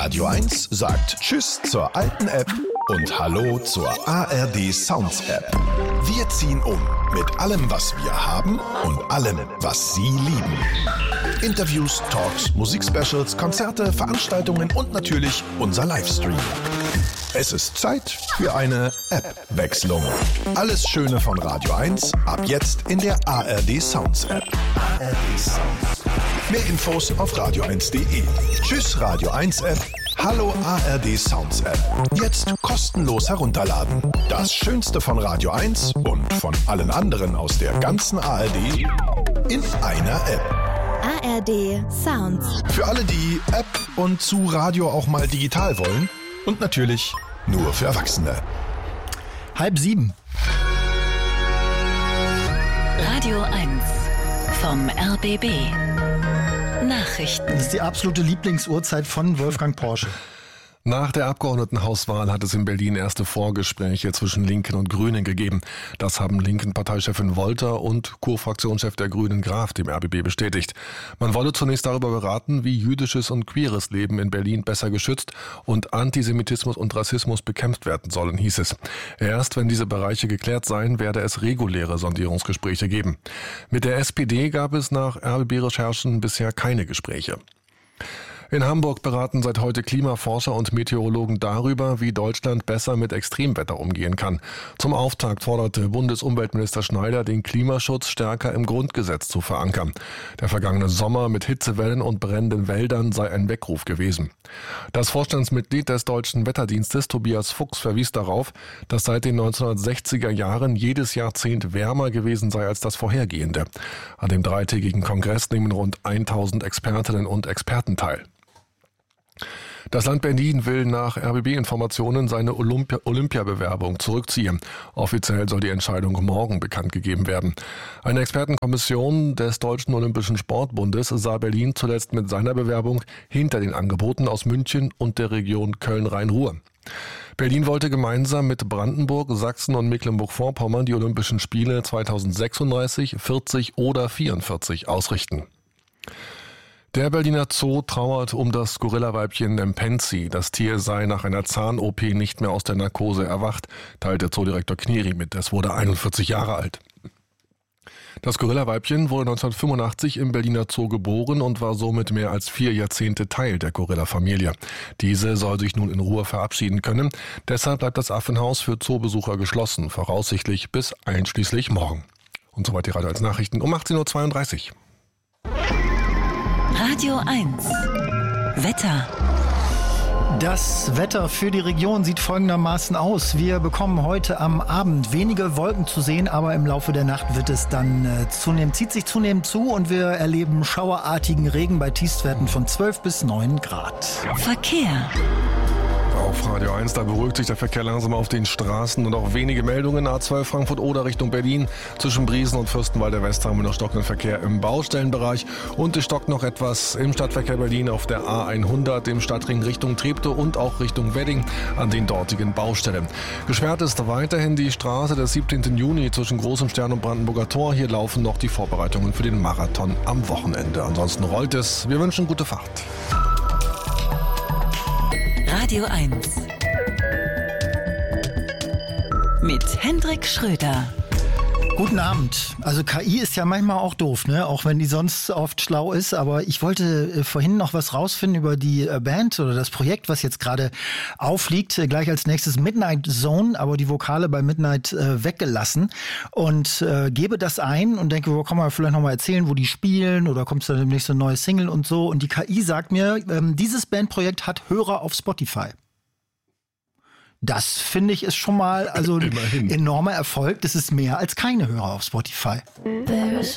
Radio 1 sagt Tschüss zur alten App und Hallo zur ARD Sounds App. Wir ziehen um mit allem, was wir haben und allem, was Sie lieben. Interviews, Talks, Musikspecials, Konzerte, Veranstaltungen und natürlich unser Livestream. Es ist Zeit für eine App-Wechslung. Alles Schöne von Radio 1 ab jetzt in der ARD Sounds App. ARD Sounds. Mehr Infos auf radio1.de. Tschüss Radio 1 App. Hallo ARD Sounds App. Jetzt kostenlos herunterladen. Das Schönste von Radio 1 und von allen anderen aus der ganzen ARD in einer App. ARD Sounds. Für alle, die App und zu Radio auch mal digital wollen. Und natürlich nur für Erwachsene. 6:30. Radio 1 vom RBB. Nachrichten. Das ist die absolute Lieblingsuhrzeit von Wolfgang Porsche. Nach der Abgeordnetenhauswahl hat es in Berlin erste Vorgespräche zwischen Linken und Grünen gegeben. Das haben Linken-Parteichefin Wolter und Co-Fraktionschef der Grünen Graf dem RBB bestätigt. Man wolle zunächst darüber beraten, wie jüdisches und queeres Leben in Berlin besser geschützt und Antisemitismus und Rassismus bekämpft werden sollen, hieß es. Erst wenn diese Bereiche geklärt seien, werde es reguläre Sondierungsgespräche geben. Mit der SPD gab es nach RBB-Recherchen bisher keine Gespräche. In Hamburg beraten seit heute Klimaforscher und Meteorologen darüber, wie Deutschland besser mit Extremwetter umgehen kann. Zum Auftakt forderte Bundesumweltminister Schneider, den Klimaschutz stärker im Grundgesetz zu verankern. Der vergangene Sommer mit Hitzewellen und brennenden Wäldern sei ein Weckruf gewesen. Das Vorstandsmitglied des Deutschen Wetterdienstes, Tobias Fuchs, verwies darauf, dass seit den 1960er Jahren jedes Jahrzehnt wärmer gewesen sei als das vorhergehende. An dem dreitägigen Kongress nehmen rund 1000 Expertinnen und Experten teil. Das Land Berlin will nach RBB-Informationen seine Olympiabewerbung zurückziehen. Offiziell soll die Entscheidung morgen bekannt gegeben werden. Eine Expertenkommission des Deutschen Olympischen Sportbundes sah Berlin zuletzt mit seiner Bewerbung hinter den Angeboten aus München und der Region Köln-Rhein-Ruhr. Berlin wollte gemeinsam mit Brandenburg, Sachsen und Mecklenburg-Vorpommern die Olympischen Spiele 2036, 40 oder 44 ausrichten. Der Berliner Zoo trauert um das Gorillaweibchen Nempenzi. Das Tier sei nach einer Zahn-OP nicht mehr aus der Narkose erwacht, teilte Zoodirektor Kniri mit. Es wurde 41 Jahre alt. Das Gorillaweibchen wurde 1985 im Berliner Zoo geboren und war somit mehr als 4 Jahrzehnte Teil der Gorilla-Familie. Diese soll sich nun in Ruhe verabschieden können. Deshalb bleibt das Affenhaus für Zoobesucher geschlossen, voraussichtlich bis einschließlich morgen. Und soweit die Radio 1 Nachrichten um 18.32 Uhr. Radio 1 Wetter. Das Wetter für die Region sieht folgendermaßen aus. Wir bekommen heute am Abend wenige Wolken zu sehen, aber im Laufe der Nacht wird es dann zieht sich zunehmend zu und wir erleben schauerartigen Regen bei Tiefstwerten von 12 bis 9 Grad. Verkehr. Auf Radio 1, da beruhigt sich der Verkehr langsam auf den Straßen und auch wenige Meldungen. A12 Frankfurt-Oder Richtung Berlin. Zwischen Briesen und Fürstenwalder West haben wir noch stockenden Verkehr im Baustellenbereich. Und es stockt noch etwas im Stadtverkehr Berlin auf der A100, dem Stadtring Richtung Treptow und auch Richtung Wedding an den dortigen Baustellen. Gesperrt ist weiterhin die Straße des 17. Juni zwischen Großem Stern und Brandenburger Tor. Hier laufen noch die Vorbereitungen für den Marathon am Wochenende. Ansonsten rollt es. Wir wünschen gute Fahrt. Radio 1 mit Hendrik Schröder. Guten Abend. Also KI ist ja manchmal auch doof, ne? Auch wenn die sonst oft schlau ist. Aber ich wollte vorhin noch was rausfinden über die Band oder das Projekt, was jetzt gerade aufliegt. Gleich als nächstes Midnight Zone, aber die Vokale bei Midnight weggelassen. Und gebe das ein und denke, wo kann man vielleicht noch mal erzählen, wo die spielen oder kommt dann demnächst so eine neue Single und so. Und die KI sagt mir, dieses Bandprojekt hat Hörer auf Spotify. Das finde ich ist schon mal ein enormer Erfolg. Das ist mehr als keine Hörer auf Spotify. There is